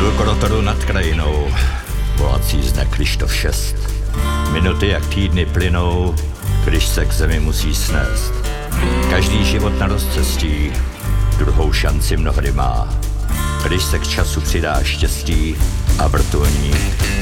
Kolotoru nad krajinou, volací zne Kryštof 6. Minuty jak týdny plynou, když se k zemi musí snést. Každý život na rozcestí druhou šanci mnohdy má. Když se k času přidá štěstí a vrtulník